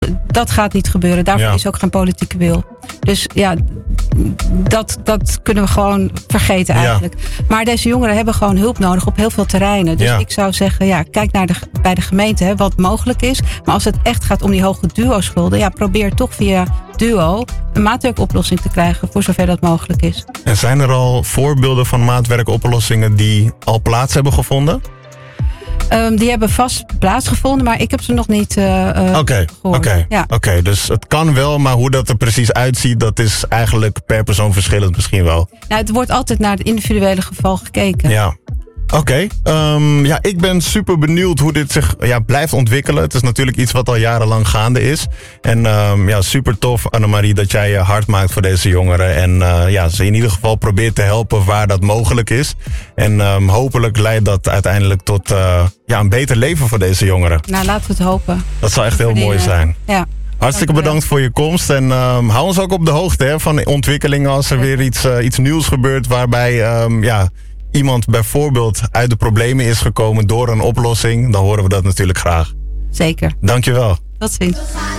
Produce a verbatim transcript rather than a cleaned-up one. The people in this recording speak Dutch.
dat gaat niet gebeuren. Daarvoor Ja. is ook geen politieke wil. Dus ja, dat, dat kunnen we gewoon vergeten eigenlijk. Ja. Maar deze jongeren hebben gewoon hulp nodig op heel veel terreinen. Dus Ja. ik zou zeggen, ja, kijk naar de, bij de gemeente hè, wat mogelijk is. Maar als het echt gaat om die hoge duo-schulden, ja, probeer toch via duo een maatwerkoplossing te krijgen voor zover dat mogelijk is. En zijn er al voorbeelden van maatwerkoplossingen die al plaats hebben gevonden? Um, die hebben vast plaatsgevonden, maar ik heb ze nog niet uh, uh, Oké, gehoord. oké, Ja. oké. Dus het kan wel, maar hoe dat er precies uitziet, dat is eigenlijk per persoon verschillend misschien wel. Nou, het wordt altijd naar het individuele geval gekeken. Ja. Oké, okay. um, ja, ik ben super benieuwd hoe dit zich ja, blijft ontwikkelen. Het is natuurlijk iets wat al jarenlang gaande is. En um, ja, super tof, Annemarie, dat jij je hard maakt voor deze jongeren. En uh, ja, ze in ieder geval probeert te helpen waar dat mogelijk is. En um, hopelijk leidt dat uiteindelijk tot uh, ja, een beter leven voor deze jongeren. Nou, laten we het hopen. Dat zou echt heel mooi zijn. Ja. Hartstikke bedankt voor je komst. En um, hou ons ook op de hoogte hè, van de ontwikkelingen als er weer iets, uh, iets nieuws gebeurt waarbij um, ja, iemand bijvoorbeeld uit de problemen is gekomen door een oplossing, dan horen we dat natuurlijk graag. Zeker. Dankjewel. Tot ziens.